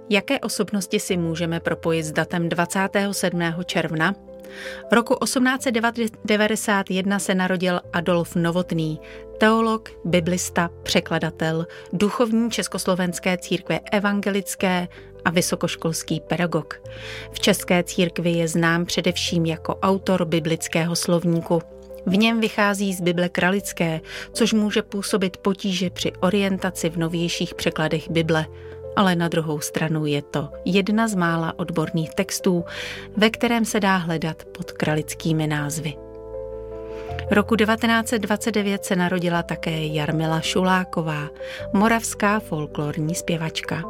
Jaké osobnosti si můžeme propojit s datem 27. června? Roku 1891 se narodil Adolf Novotný, teolog, biblista, překladatel, duchovní československé církve evangelické a vysokoškolský pedagog. V české církvi je znám především jako autor biblického slovníku. V něm vychází z Bible kralické, což může působit potíže při orientaci v novějších překladech Bible. Ale na druhou stranu je to jedna z mála odborných textů, ve kterém se dá hledat pod kralickými názvy. Roku 1929 se narodila také Jarmila Šuláková, moravská folklorní zpěvačka.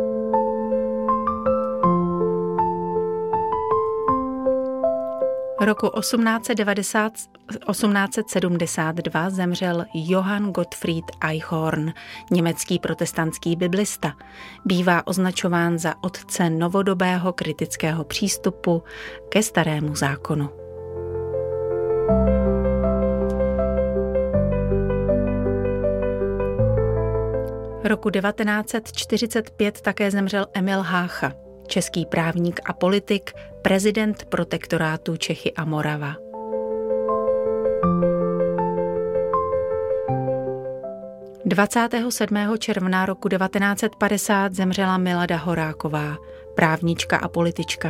Roku 1872 zemřel Johann Gottfried Eichhorn, německý protestantský biblista. Bývá označován za otce novodobého kritického přístupu ke Starému zákonu. Roku 1945 také zemřel Emil Hácha, český právník a politik, prezident protektorátu Čechy a Morava. – 27. června roku 1950 zemřela Milada Horáková, právnička a politička.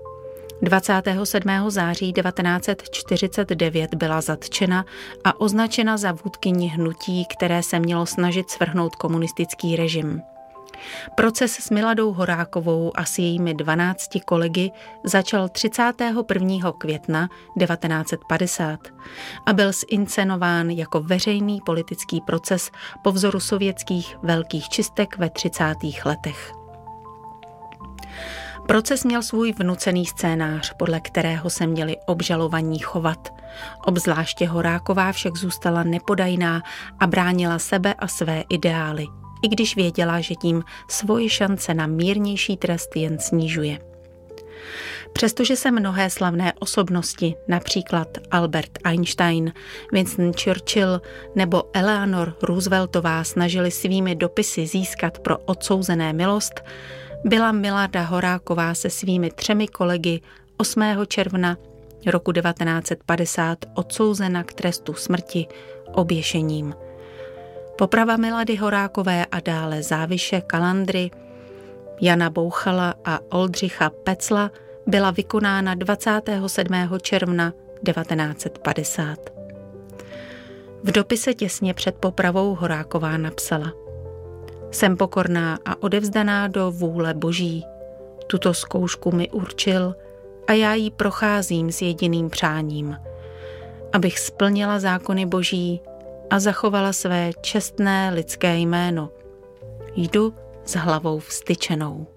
27. září 1949 byla zatčena a označena za vůdkyni hnutí, které se mělo snažit svrhnout komunistický režim. Proces s Miladou Horákovou a s jejími 12 kolegy začal 31. května 1950 a byl zinscenován jako veřejný politický proces po vzoru sovětských velkých čistek ve 30. letech. Proces měl svůj vnucený scénář, podle kterého se měli obžalovaní chovat. Obzvláště Horáková však zůstala nepodajná a bránila sebe a své ideály, i když věděla, že tím svoje šance na mírnější trest jen snižuje. Přestože se mnohé slavné osobnosti, například Albert Einstein, Winston Churchill nebo Eleanor Rooseveltová snažili svými dopisy získat pro odsouzené milost, byla Milada Horáková se svými 3 kolegy 8. června roku 1950 odsouzena k trestu smrti oběšením. Poprava Milady Horákové a dále Záviše Kalandry, Jana Bouchala a Oldřicha Pecla byla vykonána 27. června 1950. V dopise těsně před popravou Horáková napsala: Jsem pokorná a odevzdaná do vůle Boží. Tuto zkoušku mi určil a já ji procházím s jediným přáním, abych splnila zákony Boží a zachovala své čestné lidské jméno. Jdu s hlavou vztyčenou.